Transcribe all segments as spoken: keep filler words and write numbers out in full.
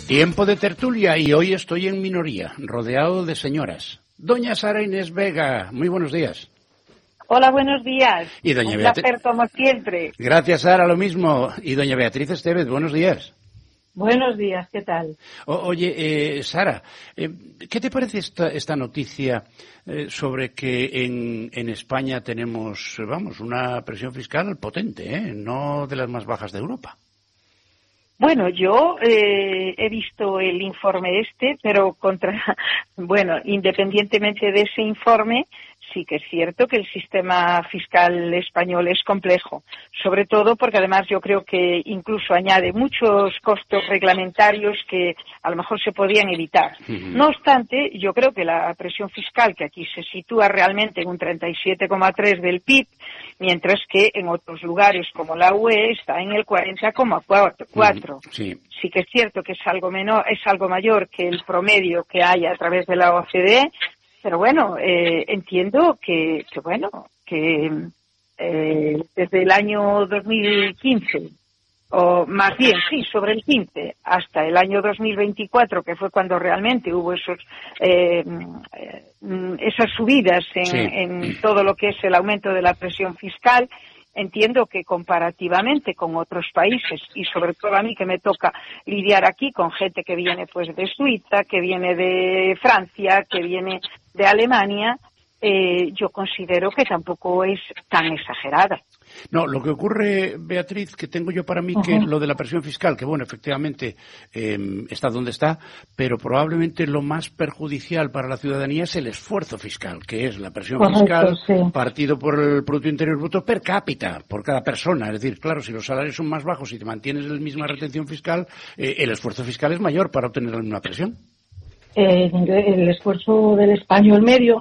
Tiempo de tertulia y hoy estoy en minoría, rodeado de señoras. Doña Sara Inés Vega, muy buenos días. Hola, buenos días. Y doña Un Beatriz... placer como siempre. Gracias, Sara, lo mismo. Y doña Beatriz Estevez, buenos días. Buenos días, ¿qué tal? O, oye, eh, Sara, eh, ¿qué te parece esta, esta noticia eh, sobre que en, en España tenemos, vamos, una presión fiscal potente, ¿eh? No de las más bajas de Europa? Bueno, yo eh, he visto el informe este, pero contra, bueno, independientemente de ese informe, sí que es cierto que el sistema fiscal español es complejo, sobre todo porque además yo creo que incluso añade muchos costos reglamentarios que a lo mejor se podían evitar. Uh-huh. No obstante, yo creo que la presión fiscal, que aquí se sitúa realmente en un treinta y siete coma tres del P I B, mientras que en otros lugares como la U E está en el cuarenta coma cuatro. Uh-huh. Sí. Sí que es cierto que es algo menor, es algo mayor que el promedio que hay a través de la O C D E, pero bueno, eh, entiendo que, que bueno, que eh, desde el año dos mil quince, o más bien, sí, sobre el quince, hasta el año dos mil veinticuatro, que fue cuando realmente hubo esos eh, esas subidas en, sí. en todo lo que es el aumento de la presión fiscal, entiendo que comparativamente con otros países, y sobre todo a mí que me toca lidiar aquí con gente que viene pues de Suiza, que viene de Francia, que viene de Alemania, eh, yo considero que tampoco es tan exagerada. No, lo que ocurre, Beatriz, que tengo yo para mí uh-huh. que lo de la presión fiscal, que bueno, efectivamente eh, está donde está, pero probablemente lo más perjudicial para la ciudadanía es el esfuerzo fiscal, que es la presión Correcto, fiscal sí. partido por el Producto Interior Bruto per cápita, por cada persona. Es decir, claro, si los salarios son más bajos y te mantienes la misma retención fiscal, eh, el esfuerzo fiscal es mayor para obtener la misma presión. Eh, el esfuerzo del español medio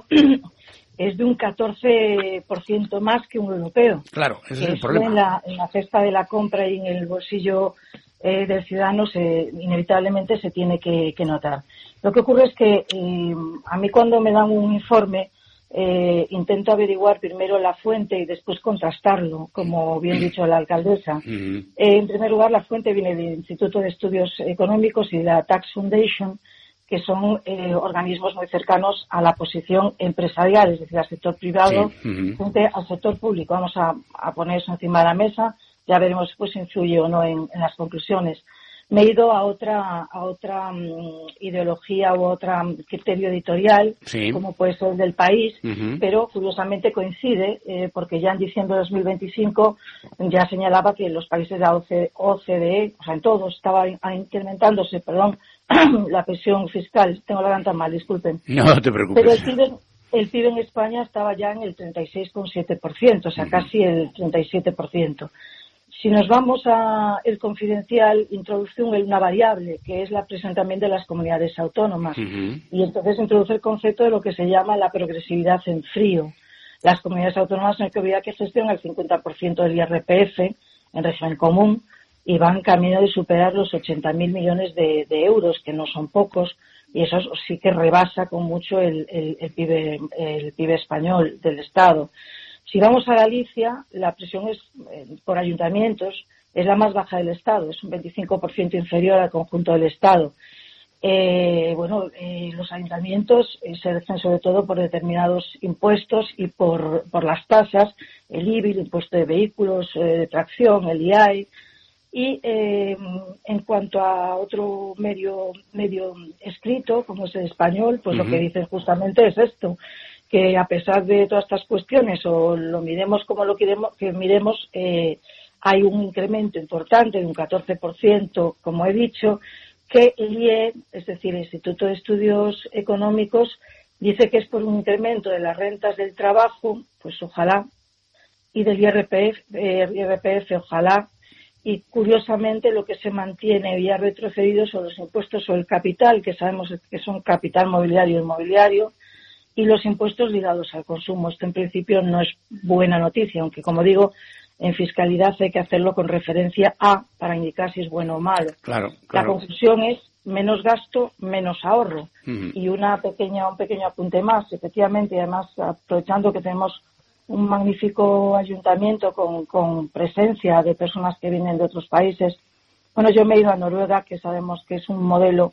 es de un catorce por ciento más que un europeo. Claro, ese es el Eso problema. En la, en la cesta de la compra y en el bolsillo eh, del ciudadano se, inevitablemente se tiene que, que notar. Lo que ocurre es que eh, a mí cuando me dan un informe eh, intento averiguar primero la fuente y después contrastarlo, como bien dicho la alcaldesa. Uh-huh. Eh, en primer lugar, la fuente viene del Instituto de Estudios Económicos y de la Tax Foundation, que son eh, organismos muy cercanos a la posición empresarial, es decir, al sector privado, sí. uh-huh. frente al sector público. Vamos a, a poner eso encima de la mesa, ya veremos pues si influye o no en, en las conclusiones. Me he ido a otra a otra um, ideología u otra um, criterio editorial, sí. como puede ser el del País, uh-huh. pero curiosamente coincide, eh, porque ya en diciembre de dos mil veinticinco ya señalaba que los países de la O C D E, o sea, en todos, estaba incrementándose, perdón, la presión fiscal. Tengo la garganta mal, disculpen. No te preocupes. Pero el P I B, el P I B en España estaba ya en el treinta y seis coma siete por ciento, o sea, uh-huh. casi el treinta y siete por ciento. Si nos vamos a el confidencial, introduce una variable, que es la presión también de las comunidades autónomas. Uh-huh. Y entonces introduce el concepto de lo que se llama la progresividad en frío. Las comunidades autónomas no hay que olvidar que gestionan el cincuenta por ciento del I R P F en régimen común y van camino de superar los ochenta mil millones de, de euros, que no son pocos, y eso sí que rebasa con mucho el, el, el, P I B, el P I B español del Estado. Si vamos a Galicia, la presión es eh, por ayuntamientos es la más baja del Estado, es un veinticinco por ciento inferior al conjunto del Estado. Eh, bueno, eh, los ayuntamientos eh, se rigen sobre todo por determinados impuestos y por, por las tasas, el I B I, el impuesto de vehículos eh, de tracción, el I A I. Y eh, en cuanto a otro medio medio escrito, como es el español, pues uh-huh. lo que dicen justamente es esto, que a pesar de todas estas cuestiones, o lo miremos como lo queremos, que miremos, eh, hay un incremento importante de un catorce por ciento, como he dicho, que el I E, es decir, el Instituto de Estudios Económicos, dice que es por un incremento de las rentas del trabajo, pues ojalá, y del I R P F, eh, I R P F, ojalá, y curiosamente lo que se mantiene y ha retrocedido son los impuestos sobre el capital, que sabemos que son capital mobiliario e inmobiliario, y los impuestos ligados al consumo. Esto en principio no es buena noticia, aunque como digo, en fiscalidad hay que hacerlo con referencia a para indicar si es bueno o malo. Claro, claro. La conclusión es menos gasto, menos ahorro. Uh-huh. Y una pequeña, un pequeño apunte más, efectivamente, y además aprovechando que tenemos un magnífico ayuntamiento con, con presencia de personas que vienen de otros países, Bueno, yo me he ido a Noruega, que sabemos que es un modelo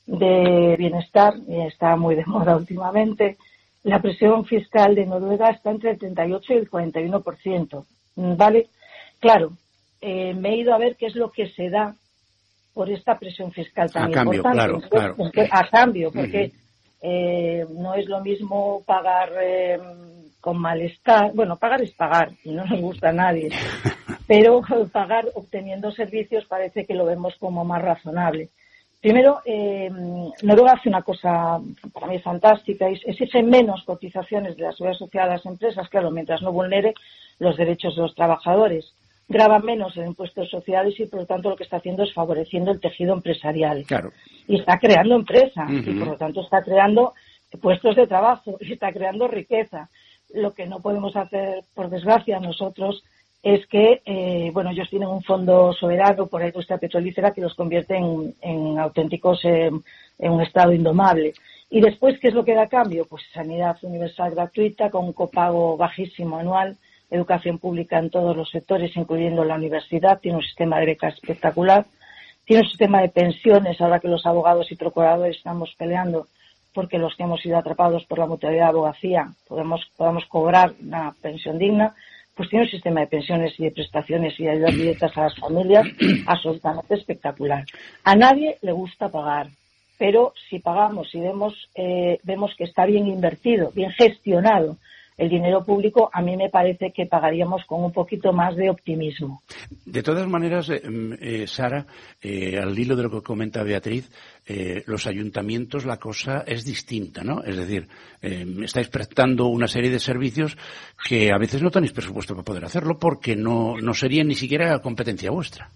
de bienestar y está muy de moda últimamente. La presión fiscal de Noruega está entre el treinta y ocho y el cuarenta y uno por ciento, ¿vale? Claro, eh, me he ido a ver qué es lo que se da por esta presión fiscal tan a cambio, importante. Claro, claro. Porque, a cambio, porque uh-huh. eh, no es lo mismo pagar eh, con malestar. Bueno, pagar es pagar y no nos gusta a nadie. Pero pagar obteniendo servicios parece que lo vemos como más razonable. Primero, eh, Noruega hace una cosa para mí fantástica, y exige menos cotizaciones de la seguridad social a las empresas, claro, mientras no vulnere los derechos de los trabajadores. Graba menos en impuestos sociales y, por lo tanto, lo que está haciendo es favoreciendo el tejido empresarial. Claro. Y está creando empresa, uh-huh. y, por lo tanto, está creando puestos de trabajo y está creando riqueza. Lo que no podemos hacer, por desgracia, nosotros es que, eh, bueno, ellos tienen un fondo soberano por la industria petrolífera que los convierte en, en auténticos, eh, en un estado indomable. Y después, ¿qué es lo que da a cambio? Pues sanidad universal gratuita con un copago bajísimo anual, educación pública en todos los sectores, incluyendo la universidad, tiene un sistema de becas espectacular, tiene un sistema de pensiones, ahora que los abogados y procuradores estamos peleando porque los que hemos sido atrapados por la mutualidad de abogacía podemos, podamos cobrar una pensión digna. Pues tiene un sistema de pensiones y de prestaciones y de ayudas directas a las familias absolutamente espectacular. A nadie le gusta pagar, pero si pagamos y vemos, eh, vemos que está bien invertido, bien gestionado el dinero público, a mí me parece que pagaríamos con un poquito más de optimismo. De todas maneras, eh, eh, Sara, eh, al hilo de lo que comenta Beatriz, eh, los ayuntamientos la cosa es distinta, ¿no? Es decir, eh, estáis prestando una serie de servicios que a veces no tenéis presupuesto para poder hacerlo porque no, no sería ni siquiera competencia vuestra.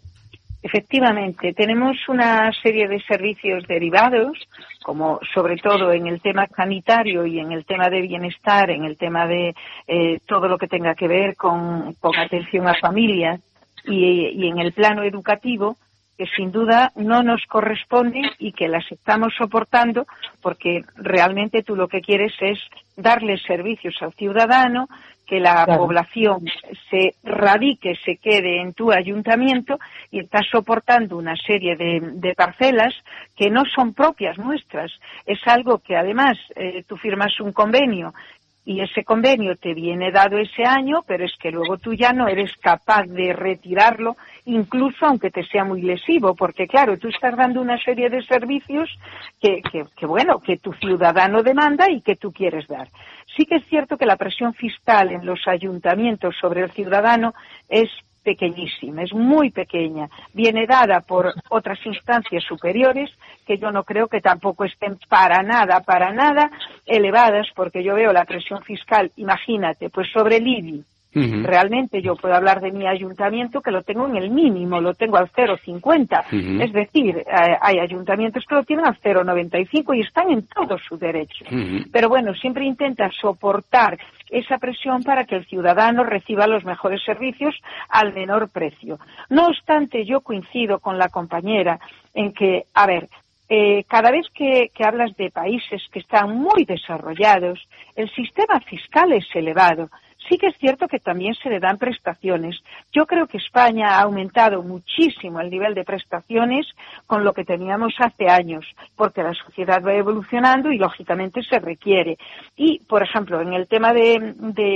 Efectivamente, tenemos una serie de servicios derivados, como sobre todo en el tema sanitario y en el tema de bienestar, en el tema de eh, todo lo que tenga que ver con, con atención a familias y, y en el plano educativo, que sin duda no nos corresponden y que las estamos soportando porque realmente tú lo que quieres es darle servicios al ciudadano, que la claro. población se radique, se quede en tu ayuntamiento y estás soportando una serie de, de parcelas que no son propias nuestras. Es algo que además eh, tú firmas un convenio y ese convenio te viene dado ese año, pero es que luego tú ya no eres capaz de retirarlo, incluso aunque te sea muy lesivo, porque claro, tú estás dando una serie de servicios que, que, que bueno, que tu ciudadano demanda y que tú quieres dar. Sí que es cierto que la presión fiscal en los ayuntamientos sobre el ciudadano es pequeñísima, es muy pequeña, viene dada por otras instancias superiores que yo no creo que tampoco estén para nada, para nada elevadas, porque yo veo la presión fiscal, imagínate, pues sobre el I B I. Uh-huh. Realmente yo puedo hablar de mi ayuntamiento que lo tengo en el mínimo, lo tengo al cero coma cincuenta. Uh-huh. Es decir, eh, hay ayuntamientos que lo tienen al cero coma noventa y cinco y están en todo su derecho. Uh-huh. Pero bueno, siempre intenta soportar esa presión para que el ciudadano reciba los mejores servicios al menor precio. No obstante, yo coincido con la compañera en que, a ver, Eh, cada vez que, que hablas de países que están muy desarrollados, el sistema fiscal es elevado. Sí que es cierto que también se le dan prestaciones. Yo creo que España ha aumentado muchísimo el nivel de prestaciones con lo que teníamos hace años, porque la sociedad va evolucionando y, lógicamente, se requiere. Y, por ejemplo, en el tema de,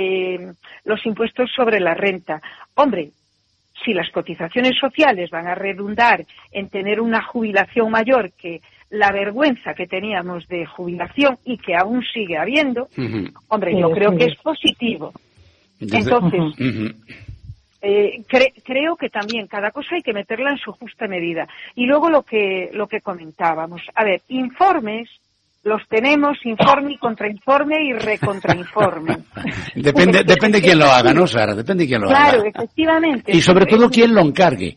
de los impuestos sobre la renta, hombre, si las cotizaciones sociales van a redundar en tener una jubilación mayor que la vergüenza que teníamos de jubilación y que aún sigue habiendo, uh-huh. hombre, yo creo que es positivo. Desde... Entonces, uh-huh. eh, cre- creo que también cada cosa hay que meterla en su justa medida. Y luego lo que, lo que comentábamos. A ver, informes los tenemos, informe y contrainforme y recontrainforme. Depende, depende quién lo haga, ¿no, Sara? Depende quién lo claro, haga. Claro, efectivamente. Y sobre todo quién lo encargue.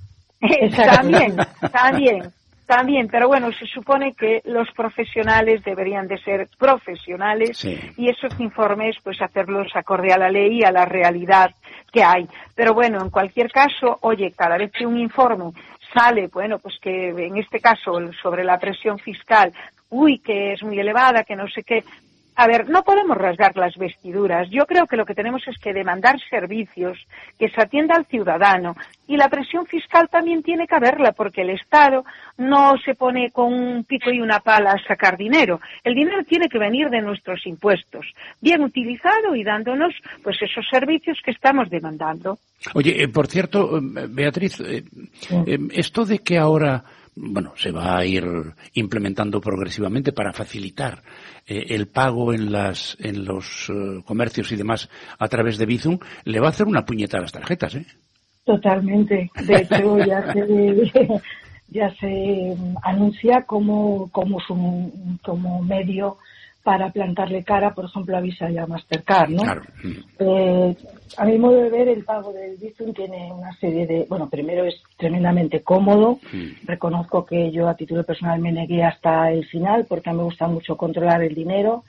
También, también, también. Pero bueno, se supone que los profesionales deberían de ser profesionales sí. y esos informes, pues hacerlos acorde a la ley y a la realidad que hay. Pero bueno, en cualquier caso, oye, cada vez que un informe sale, bueno, pues que en este caso sobre la presión fiscal, uy, que es muy elevada, que no sé qué. a ver, no podemos rasgar las vestiduras. Yo creo que lo que tenemos es que demandar servicios, que se atienda al ciudadano. Y la presión fiscal también tiene que haberla, porque el Estado no se pone con un pico y una pala a sacar dinero. El dinero tiene que venir de nuestros impuestos, bien utilizado y dándonos pues esos servicios que estamos demandando. Oye, eh, por cierto, Beatriz, eh, eh, esto de que ahora... bueno, se va a ir implementando progresivamente para facilitar eh, el pago en las en los uh, comercios y demás a través de Bizum, le va a hacer una puñeta a las tarjetas, ¿eh? Totalmente. De hecho, ya se ya se anuncia como como su, como medio para plantarle cara, por ejemplo, a Visa y a Mastercard, ¿no? Claro. Eh, a mi modo de ver, el pago del Bizum tiene una serie de... Bueno, primero es tremendamente cómodo. Mm. Reconozco que yo a título personal me negué hasta el final porque a mí me gusta mucho controlar el dinero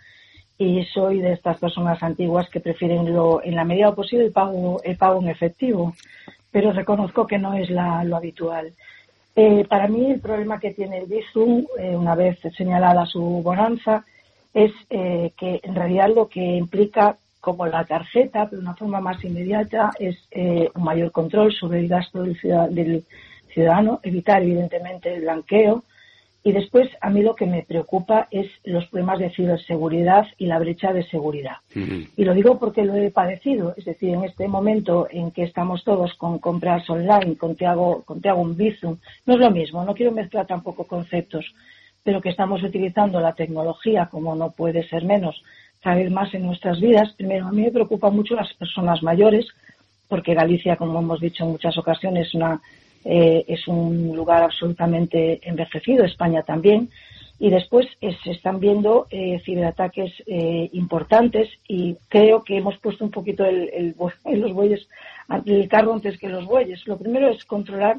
y soy de estas personas antiguas que prefieren lo, en la medida posible el pago, el pago en efectivo. Pero reconozco que no es la, lo habitual. Eh, para mí el problema que tiene el Bizum, eh, una vez señalada su bonanza, es eh, que en realidad lo que implica, como la tarjeta, pero de una forma más inmediata, es eh, un mayor control sobre el gasto del ciudadano, evitar evidentemente el blanqueo, y después a mí lo que me preocupa es los problemas de ciberseguridad y la brecha de seguridad. Uh-huh. Y lo digo porque lo he padecido, es decir, en este momento en que estamos todos con compras online, con te hago, con te hago un Bizum, no es lo mismo, no quiero mezclar tampoco conceptos, pero que estamos utilizando la tecnología, como no puede ser menos, cada vez más en nuestras vidas. Primero, a mí me preocupa mucho las personas mayores, porque Galicia, como hemos dicho en muchas ocasiones, es, una, eh, es un lugar absolutamente envejecido, España también, y después eh, se están viendo eh, ciberataques eh, importantes, y creo que hemos puesto un poquito el, el, el, los bueyes, el carro antes que los bueyes. Lo primero es controlar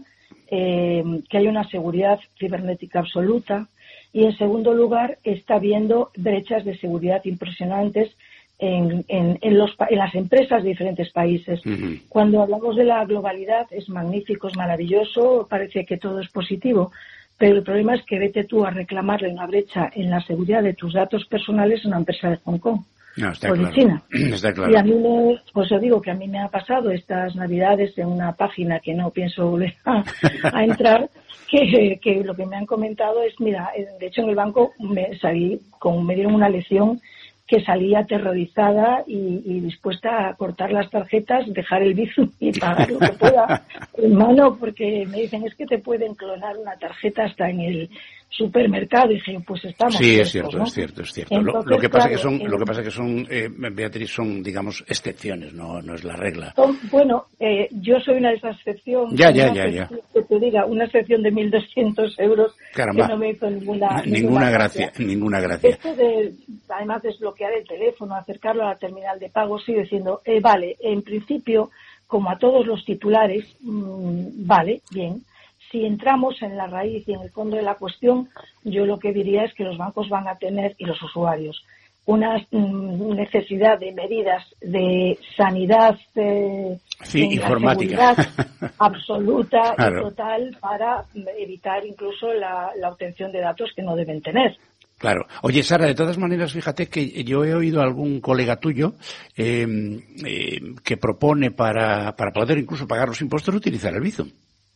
eh, que haya una seguridad cibernética absoluta, y en segundo lugar está habiendo brechas de seguridad impresionantes en, en, en, los, en las empresas de diferentes países. Uh-huh. Cuando hablamos de la globalidad es magnífico, es maravilloso, parece que todo es positivo, pero el problema es que vete tú a reclamarle una brecha en la seguridad de tus datos personales a una empresa de Hong Kong. No, está o claro. de China. Está claro. Y a mí me, pues yo digo que a mí me ha pasado estas navidades en una página que no pienso volver a, a entrar, que, que lo que me han comentado es, mira, de hecho en el banco me salí, con, me dieron una lección que salí aterrorizada y, y dispuesta a cortar las tarjetas, dejar el Bizum y pagar lo que pueda en mano, porque me dicen, es que te pueden clonar una tarjeta hasta en el supermercado. Y dije, pues estamos sí, ciertos, es cierto, ¿no? es cierto, es cierto. Entonces, lo, lo que pasa claro, que son, eh, lo que pasa que son, eh, Beatriz, son, digamos, excepciones, no, no es la regla. Son, bueno, eh, yo soy una de esas excepciones. Ya, ya, ya, ya. Que te diga, una excepción de mil doscientos euros. Caramba. Que no me hizo ninguna, ninguna, ninguna gracia, gracia. Ninguna gracia. Esto de, además, desbloquear el teléfono, acercarlo a la terminal de pago, sigue diciendo, eh, vale, en principio, como a todos los titulares, mmm, vale, bien. Si entramos en la raíz y en el fondo de la cuestión, yo lo que diría es que los bancos van a tener, y los usuarios, una mm, necesidad de medidas de sanidad eh, sí, informática absoluta claro. y total para evitar incluso la, la obtención de datos que no deben tener. Claro. Oye, Sara, de todas maneras, fíjate que yo he oído a algún colega tuyo eh, eh, que propone para, para poder incluso pagar los impuestos utilizar el Bizum.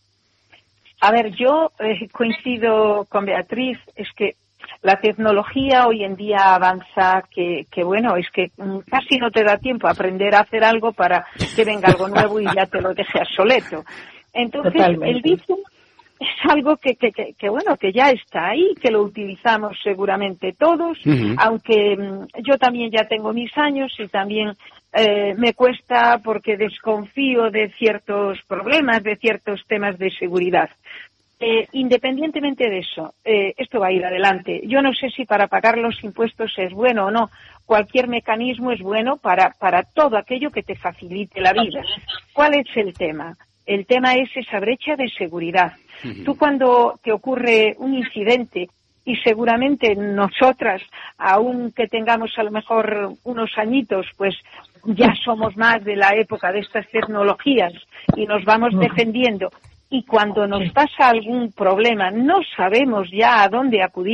A ver, yo eh, coincido con Beatriz, es que la tecnología hoy en día avanza, que, que bueno, es que casi no te da tiempo a aprender a hacer algo para que venga algo nuevo y ya te lo deje obsoleto. Entonces, totalmente. El Bizum es algo que, que, que, que, bueno, que ya está ahí, que lo utilizamos seguramente todos, uh-huh. aunque um, yo también ya tengo mis años y también eh, me cuesta porque desconfío de ciertos problemas, de ciertos temas de seguridad. Eh, independientemente de eso, eh, esto va a ir adelante. Yo no sé si para pagar los impuestos es bueno o no. Cualquier mecanismo es bueno para, para todo aquello que te facilite la vida. ¿Cuál es el tema? El tema es esa brecha de seguridad. Uh-huh. Tú cuando te ocurre un incidente, y seguramente nosotras, aunque tengamos a lo mejor unos añitos, pues ya somos más de la época de estas tecnologías y nos vamos defendiendo. Y cuando nos pasa algún problema, no sabemos ya a dónde acudir.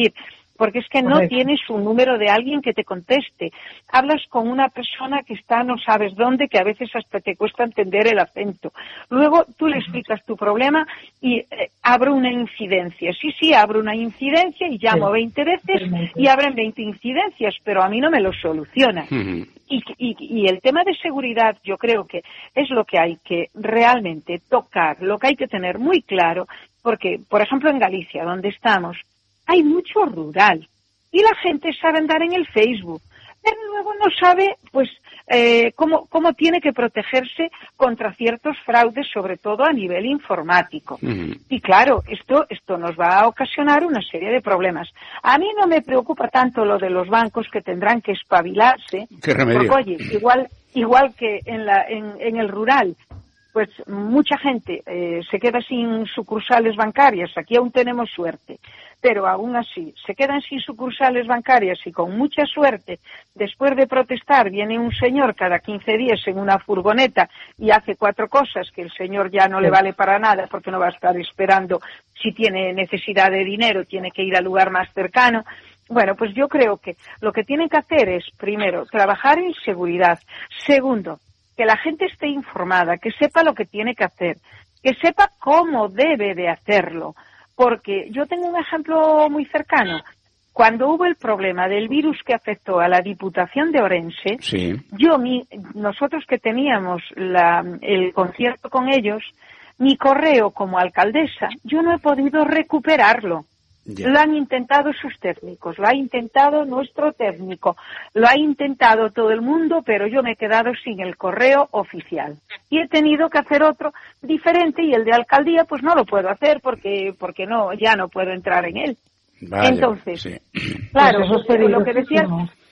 porque es que no Correcto. Tienes un número de alguien que te conteste. Hablas con una persona que está no sabes dónde, que a veces hasta te cuesta entender el acento. Luego tú le explicas tu problema y eh, abre una incidencia. Sí, sí, abro una incidencia y llamo sí. veinte veces y abren veinte incidencias, pero a mí no me lo soluciona. Uh-huh. Y, y, y el tema de seguridad yo creo que es lo que hay que realmente tocar, lo que hay que tener muy claro, porque, por ejemplo, en Galicia, donde estamos, hay mucho rural y la gente sabe andar en el Facebook, pero luego no sabe pues eh, cómo, cómo tiene que protegerse contra ciertos fraudes, sobre todo a nivel informático. Uh-huh. Y claro, esto, esto nos va a ocasionar una serie de problemas. A mí no me preocupa tanto lo de los bancos que tendrán que espabilarse. ¿Qué remedio? Porque, oye, igual, igual que en, la, en, en el rural, pues mucha gente eh, se queda sin sucursales bancarias, aquí aún tenemos suerte, pero aún así se quedan sin sucursales bancarias y con mucha suerte, después de protestar, viene un señor cada quince días en una furgoneta y hace cuatro cosas que el señor ya no le vale para nada porque no va a estar esperando, si tiene necesidad de dinero tiene que ir al lugar más cercano. Bueno, pues yo creo que lo que tienen que hacer es, primero, trabajar en seguridad. Segundo, que la gente esté informada, que sepa lo que tiene que hacer, que sepa cómo debe de hacerlo. Porque yo tengo un ejemplo muy cercano. Cuando hubo el problema del virus que afectó a la Diputación de Orense, sí. yo, mi, nosotros que teníamos la, el concierto con ellos, mi correo como alcaldesa, yo no he podido recuperarlo. Yeah. Lo han intentado sus técnicos, lo ha intentado nuestro técnico, lo ha intentado todo el mundo, pero yo me he quedado sin el correo oficial. Y he tenido que hacer otro diferente y el de alcaldía pues no lo puedo hacer porque porque no ya no puedo entrar en él. Vaya, Entonces, sí. claro, pues lo que decía,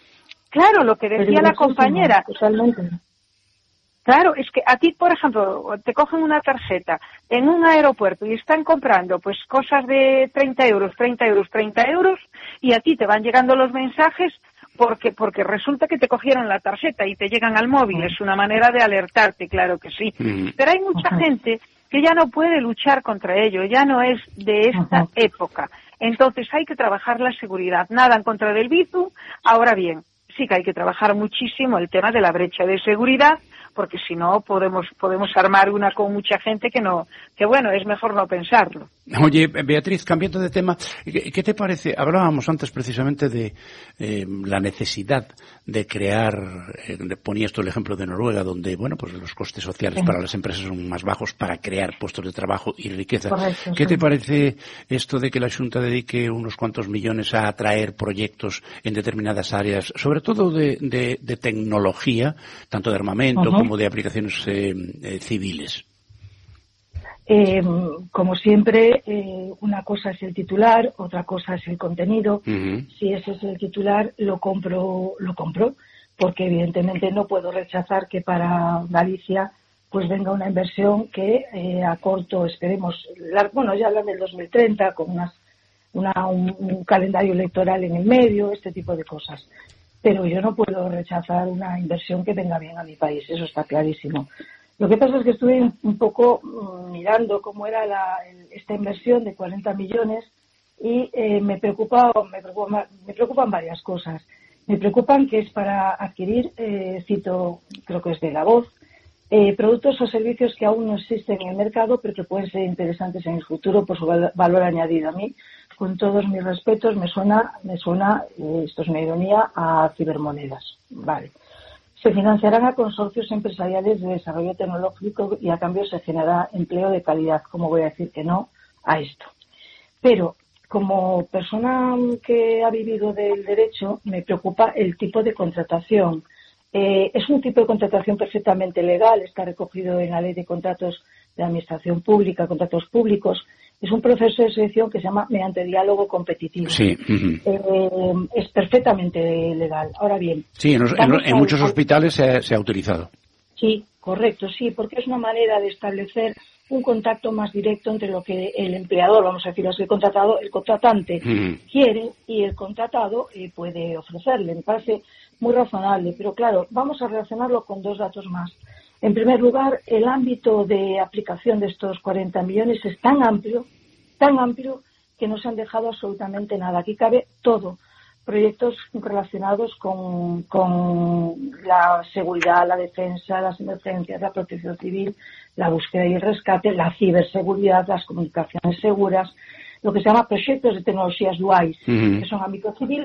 claro, lo que decía la compañera. Totalmente. Claro, es que a ti, por ejemplo, te cogen una tarjeta en un aeropuerto y están comprando pues cosas de treinta euros, treinta euros, treinta euros y a ti te van llegando los mensajes porque porque resulta que te cogieron la tarjeta y te llegan al móvil. Es una manera de alertarte, claro que sí. Pero hay mucha gente que ya no puede luchar contra ello, ya no es de esta época. Entonces hay que trabajar la seguridad. Nada en contra del Bizum. Ahora bien, sí que hay que trabajar muchísimo el tema de la brecha de seguridad, porque si no podemos podemos armar una con mucha gente que no que bueno, es mejor no pensarlo. Oye, Beatriz, cambiando de tema, ¿qué te parece? Hablábamos antes precisamente de eh, la necesidad de crear, eh, ponías tú el ejemplo de Noruega, donde, bueno, pues los costes sociales sí. para las empresas son más bajos para crear puestos de trabajo y riqueza. Correcto, ¿Qué sí. te parece esto de que la Xunta dedique unos cuantos millones a atraer proyectos en determinadas áreas, sobre todo de, de, de tecnología, tanto de armamento uh-huh. como de aplicaciones eh, eh, civiles? Eh, como siempre, eh, una cosa es el titular, otra cosa es el contenido. Uh-huh. Si ese es el titular, lo compro, lo compro, porque evidentemente no puedo rechazar que para Galicia pues venga una inversión que eh, a corto, esperemos, la, bueno, ya hablan del dos mil treinta, con unas, una, un, un calendario electoral en el medio, este tipo de cosas. Pero yo no puedo rechazar una inversión que venga bien a mi país, eso está clarísimo. Lo que pasa es que estuve un poco um, mirando cómo era la, esta inversión de cuarenta millones y eh, me, preocupa, me, preocupa, me preocupan varias cosas. Me preocupan que es para adquirir, eh, cito, creo que es de La Voz, eh, productos o servicios que aún no existen en el mercado, pero que pueden ser interesantes en el futuro por su val- valor añadido. A mí, con todos mis respetos, me suena, me suena eh, esto es una ironía, a cibermonedas. Vale. Se financiarán a consorcios empresariales de desarrollo tecnológico y a cambio se generará empleo de calidad. ¿Cómo voy a decir que no a esto? Pero como persona que ha vivido del derecho, me preocupa el tipo de contratación. Eh, es un tipo de contratación perfectamente legal, está recogido en la Ley de Contratos de Administración Pública, Contratos Públicos. Es un proceso de selección que se llama mediante diálogo competitivo. Sí. Uh-huh. Eh, es perfectamente legal. Ahora bien. Sí, en, en, en muchos hospitales se ha, se ha utilizado. Sí, correcto, sí, porque es una manera de establecer un contacto más directo entre lo que el empleador, vamos a decirlo así, el contratado, el contratante uh-huh. quiere y el contratado eh, puede ofrecerle. Me parece muy razonable, pero claro, vamos a relacionarlo con dos datos más. En primer lugar, el ámbito de aplicación de estos cuarenta millones es tan amplio, tan amplio que no se han dejado absolutamente nada. Aquí cabe todo. Proyectos relacionados con, con la seguridad, la defensa, las emergencias, la protección civil, la búsqueda y el rescate, la ciberseguridad, las comunicaciones seguras, lo que se llama proyectos de tecnologías duales, uh-huh. que son ámbito civil